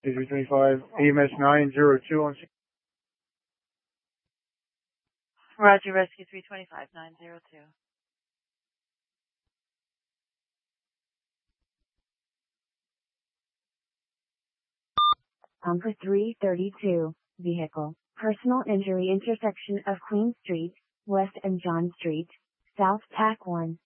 325, EMS 902 on scene. Roger, Rescue 325, 902. For 332, vehicle, personal injury intersection of Queen Street, West and John Street, South TAC 1.